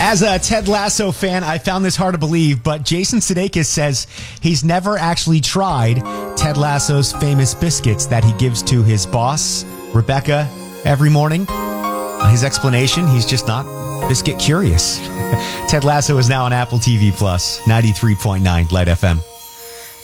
As a Ted Lasso fan, I found this hard to believe, but Jason Sudeikis says he's never actually tried Ted Lasso's famous biscuits that he gives to his boss, Rebecca, every morning. His explanation, he's just not biscuit curious. Ted Lasso is now on Apple TV Plus, 93.9 Light FM.